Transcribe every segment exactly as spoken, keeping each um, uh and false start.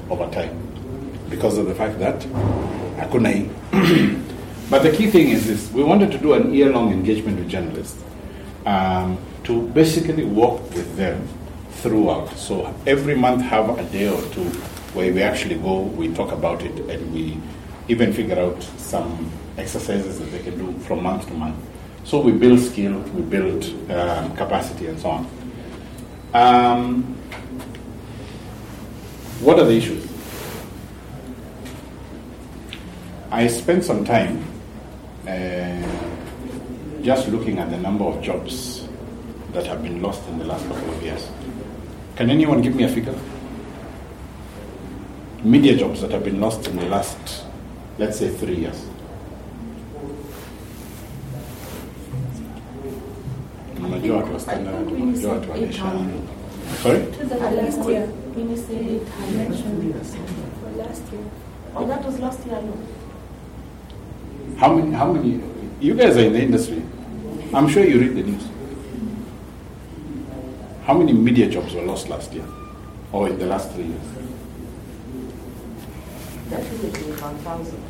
over time because of the fact that Akunai. But the key thing is this: we wanted to do an year-long engagement with journalists um, to basically work with them throughout. So every month have a day or two where we actually go, we talk about it, and we even figure out some exercises that they can do from month to month. So we build skill, we build um, capacity, and so on. Um, what are the issues? I spent some time uh, just looking at the number of jobs that have been lost in the last couple of years. Can anyone give me a figure? Media jobs that have been lost in the last, let's say, three years. Unajua watu wa Standard, unajua watu wa Nation. Sorry? Last year, when you say it, I mentioned for last year. Oh, that was last year alone. How many, how many, you guys are in the industry. I'm sure you read the news. How many media jobs were lost last year? Or in the last three years? That should be one thousand.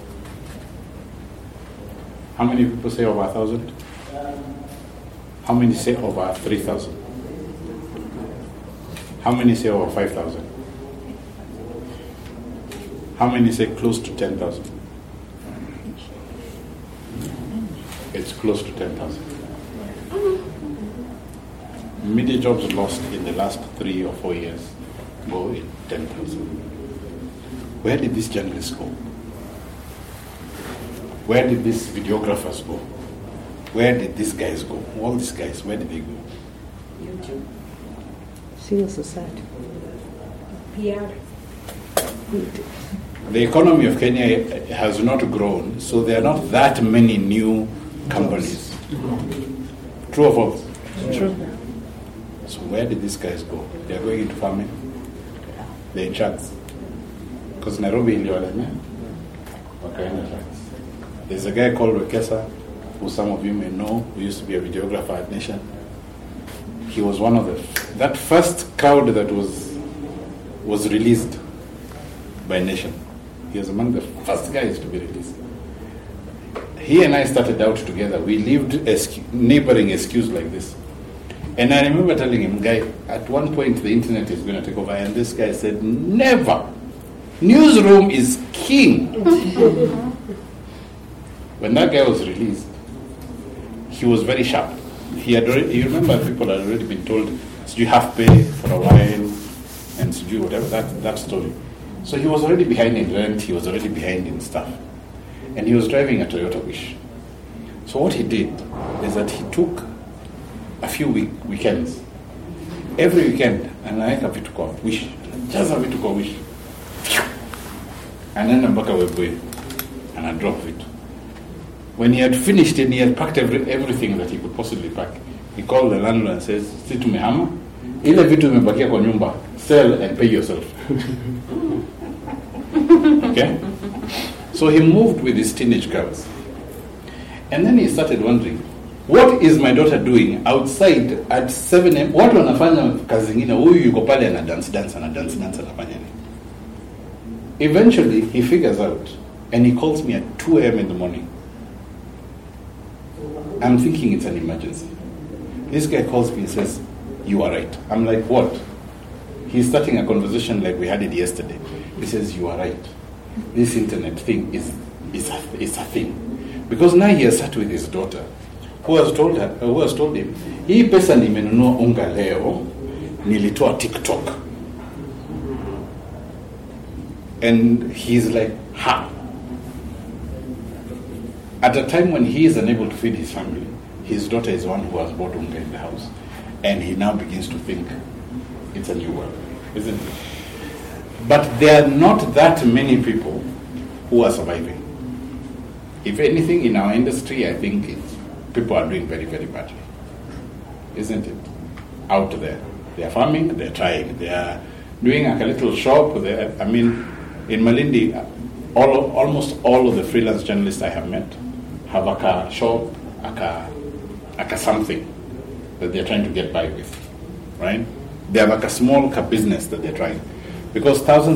How many people say over a thousand? How many say over three thousand? How many say over five thousand? How many say close to ten thousand? It's close to ten thousand. Media jobs lost in the last three or four years go in ten thousand. Where did these journalists go? Where did these videographers go? Where did these guys go? All these guys, where did they go? YouTube. Civil society. P R. The economy of Kenya has not grown, so there are not that many new companies. True or false? True. So where did these guys go? They are going into farming. They're in trucks. Because Nairobi iliwalemea wakaenda trucks. There's a guy called Wekesa, who some of you may know, who used to be a videographer at Nation. He was one of the that first crowd that was was released by Nation. He was among the first guys to be released. He and I started out together. We lived a neighboring excuse like this. And I remember telling him, guy, at one point the internet is going to take over. And this guy said, never. Newsroom is king. When that guy was released, he was very sharp. He had already, you remember people had already been told, so you have to pay for a while, and so you whatever, that, that story. So he was already behind in rent, he was already behind in stuff. And he was driving a Toyota Wish. So what he did is that he took a few week, weekends. Every weekend, anaweka vitu kwa Wish. Jaza vitu kwa Wish. And then mpaka Webuye. And I dropped it. When he had finished and he had packed every, everything that he could possibly pack, he called the landlord and says, si tumehama, ile vitu imebakia kwa nyumba, sell and pay yourself. Okay? So he moved with his teenage girls. And then he started wondering, what is my daughter doing outside at seven a.m? Watu wanafanya kazi zingine, huyu yuko pale ana dance dance ana dance dance anafanya nini? Eventually he figures out and he calls me at two a.m. in the morning. I'm thinking it's an emergency. This guy calls me and says, you are right. I'm like, what? He's starting a conversation like we had it yesterday. He says, you are right. This internet thing is, is, a, is a thing. Because now he has sat with his daughter, who has told her, who has told him, hii pesa nimenunua unga leo, nilitoa TikTok. And he's like, ha. At a time when he is unable to feed his family, his daughter is the one who has bought unga in the house. And he now begins to think it's a new world, isn't it? But there are not that many people who are surviving. If anything, in our industry, I think it's, people are doing very, very badly. Isn't it? Out there. They are farming, they're trying. They are doing like a little shop. Are, I mean, in Malindi, all, almost all of the freelance journalists I have met have like a shop, like a, like a something that they're trying to get by with. Right? They have like a small business that they're trying. Because thousands